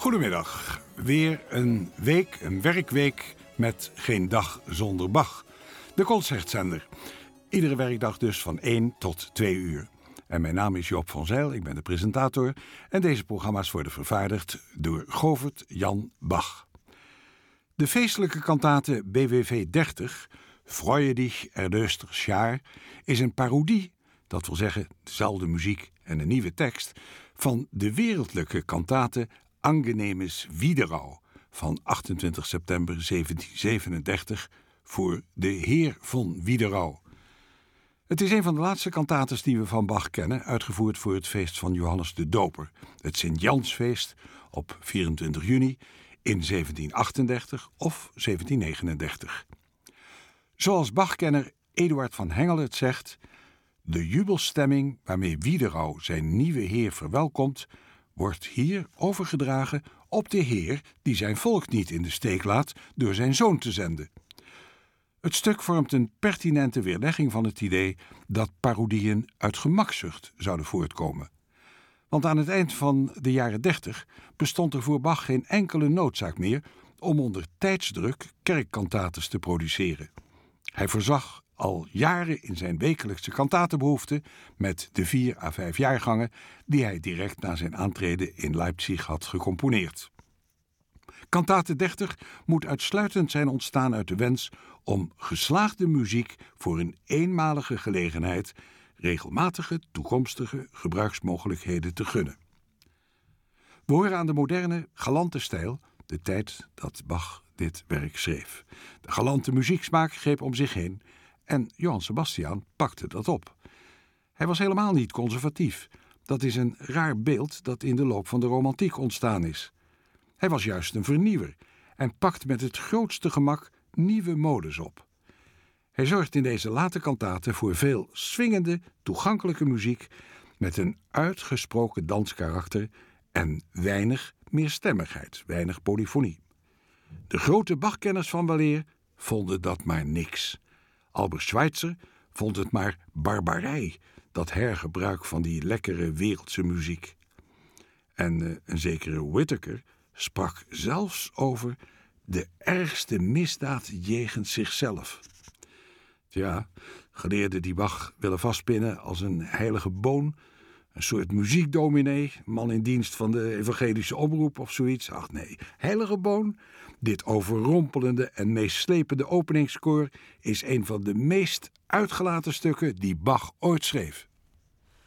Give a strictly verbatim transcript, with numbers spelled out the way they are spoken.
Goedemiddag. Weer een week, een werkweek met geen dag zonder Bach. De concertzender. Iedere werkdag dus van één tot twee uur. En mijn naam is Joop van Zijl, ik ben de presentator. En deze programma's worden vervaardigd door Govert Jan Bach. De feestelijke kantate B W V dertig, Freue dich erlöstes Jaar, is een parodie, dat wil zeggen dezelfde muziek en een nieuwe tekst, van de wereldlijke kantate Angenehmes Wiederau van achtentwintig september zeventien zevenendertig voor de Heer von Wiederau. Het is een van de laatste kantates die we van Bach kennen, uitgevoerd voor het feest van Johannes de Doper, het Sint-Jansfeest op vierentwintig juni in zeventien achtendertig of zeventien negenendertig. Zoals Bachkenner Eduard van Hengel het zegt, de jubelstemming waarmee Wiederau zijn nieuwe heer verwelkomt, wordt hier overgedragen op de Heer die zijn volk niet in de steek laat door zijn zoon te zenden. Het stuk vormt een pertinente weerlegging van het idee dat parodieën uit gemakzucht zouden voortkomen. Want aan het eind van de jaren dertig bestond er voor Bach geen enkele noodzaak meer om onder tijdsdruk kerkkantates te produceren. Hij voorzag al jaren in zijn wekelijkse kantatenbehoefte met de vier à vijf jaargangen die hij direct na zijn aantreden in Leipzig had gecomponeerd. Kantate dertig moet uitsluitend zijn ontstaan uit de wens om geslaagde muziek voor een eenmalige gelegenheid regelmatige toekomstige gebruiksmogelijkheden te gunnen. We horen aan de moderne, galante stijl, de tijd dat Bach dit werk schreef. De galante muzieksmaak greep om zich heen en Johann Sebastian pakte dat op. Hij was helemaal niet conservatief. Dat is een raar beeld dat in de loop van de romantiek ontstaan is. Hij was juist een vernieuwer en pakt met het grootste gemak nieuwe modes op. Hij zorgt in deze late kantaten voor veel swingende, toegankelijke muziek met een uitgesproken danskarakter en weinig meerstemmigheid, weinig polyfonie. De grote Bachkenners van weleer vonden dat maar niks. Albert Schweitzer vond het maar barbarij, dat hergebruik van die lekkere wereldse muziek. En uh, een zekere Whittaker sprak zelfs over de ergste misdaad jegens zichzelf. Ja, geleerden die Bach willen vastpinnen als een heilige boon, een soort muziekdominee, man in dienst van de evangelische omroep of zoiets. Ach nee, heilige boon. Dit overrompelende en meeslepende openingskoor is een van de meest uitgelaten stukken die Bach ooit schreef.